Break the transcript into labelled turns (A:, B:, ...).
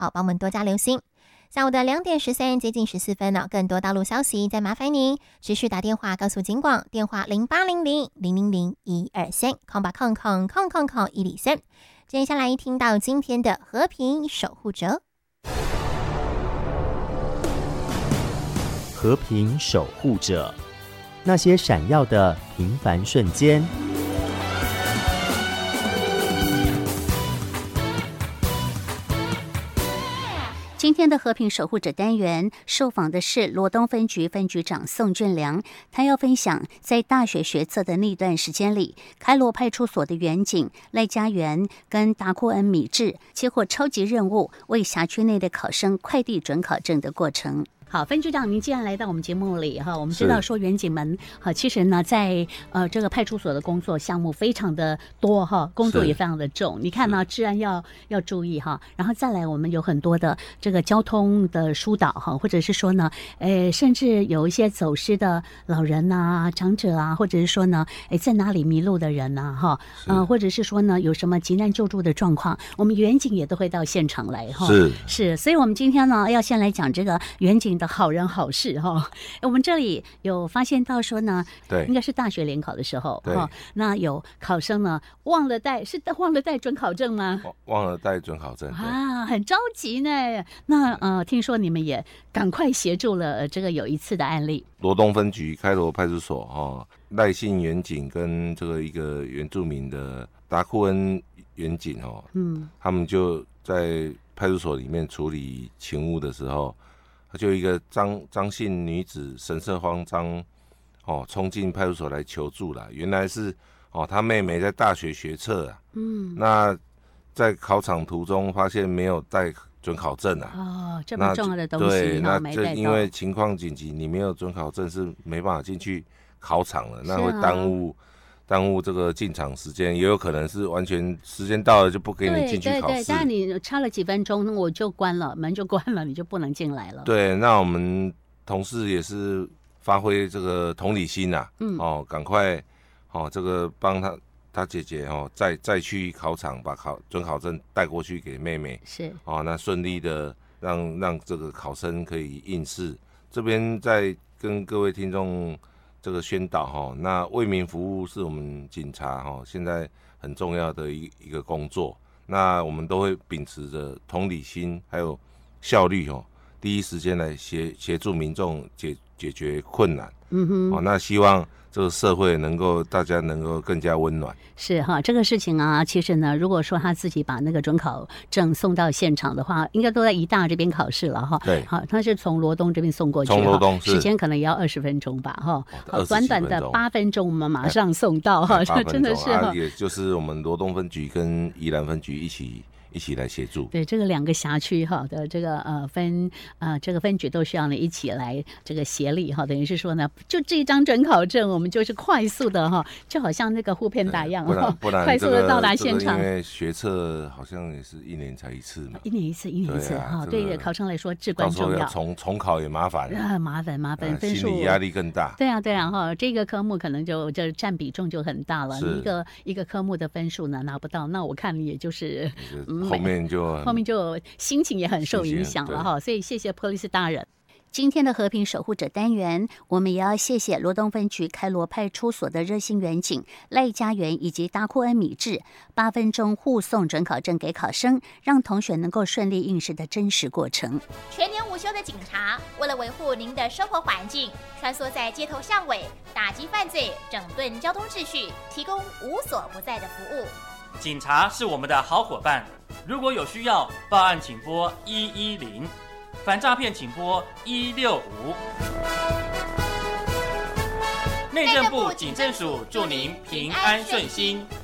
A: 帮我们多加留心。下午的2点13接近14分呢，更多道路消息再麻烦您持续打电话告诉警广，电话0800-000-123空吧空103。接下来听到今天的和平守护者。
B: 和平守护者，那些闪耀的平凡瞬间。
C: 今天的和平守护者单元受访的是罗东分局分局长宋俊良，他要分享在大学学测的那段时间里，开罗派出所的员警赖家园跟达库恩米智接获超级任务，为辖区内的考生快递准考证的过程。好，分局长，您既然来到我们节目里哈，我们知道说员警们其实呢在这个派出所的工作项目非常的多哈，工作也非常的重。你看呢，治安要注意哈，然后再来我们有很多的这个交通的疏导哈，或者是说呢，甚至有一些走失的老人啊、长者啊，或者是说呢，在哪里迷路的人呐哈，或者是说呢有什么急难救助的状况，我们员警也都会到现场来哈。是，所以我们今天呢要先来讲这个员警的好人好事哈。我们这里有发现到说呢，对，应该是大学联考的时候哈，那有考生呢忘了带准考证吗？
D: 忘了带准考证
C: 啊，很着急呢。那听说你们也赶快协助了这个有一次的案例。
D: 罗东分局开罗派出所赖姓员警跟这个一个原住民的达库恩员警他们就在派出所里面处理勤务的时候。就一个张姓女子神色慌张，冲进派出所来求助了。原来是她妹妹在大学学测啊，那在考场途中发现没有带准考证啊，
C: 这么重要的东西，
D: 对，那这因为情况紧急，你没有准考证是没办法进去考场了，那会耽误这个进场时间，也有可能是完全时间到了就不给你进去考试。对，
C: 但你差了几分钟，我就关了门，就关了，你就不能进来了。
D: 对，那我们同事也是发挥这个同理心啊，赶快这个帮他姐姐再去考场把准考证带过去给妹妹，
C: 是
D: 那顺利的让这个考生可以应试。这边再跟各位听众这个宣导那为民服务是我们警察现在很重要的一个工作。那我们都会秉持着同理心还有效率第一时间来协助民众解决困难。那希望这个社会大家能够更加温暖。
C: 是哈，这个事情啊，其实呢，如果说他自己把那个准考证送到现场的话，应该都在宜大这边考试了哈。
D: 对，
C: 好，他是从罗东这边送过去，
D: 从罗东
C: 时间可能也要20分钟吧哈。短短的8分钟，我们马上送到哈，这真的是
D: 也就是我们罗东分局跟宜兰分局一起来协助。
C: 对，这个2个辖区的这个这个分局都需要呢一起来这个协力等于是说呢，就这一张准考证，我们就是快速的就好像那个护片打一样
D: 不然
C: 快速的到达现场。
D: 因为学测好像也是1年才1次嘛
C: ，1年1次，1年1次对考生来说至关重要。
D: 到时候要重考也麻烦
C: 麻烦，分数
D: 心理压力更大。
C: 对啊这个科目可能就占比重就很大了。一个科目的分数呢拿不到，那我看也就是
D: 后面就
C: 心情也很受影响了哈，所以谢谢 Police 大人。今天的和平守护者单元，我们也要谢谢罗东分局开罗派出所的热心员警赖家园以及达库恩米智8分钟护送准考证给考生，让同学能够顺利应试的真实过程。
A: 全年无休的警察，为了维护您的生活环境，穿梭在街头巷尾，打击犯罪，整顿交通秩序，提供无所不在的服务。
E: 警察是我们的好伙伴，如果有需要报案，请拨110，反诈骗请拨165。内政部警政署祝您平安顺心。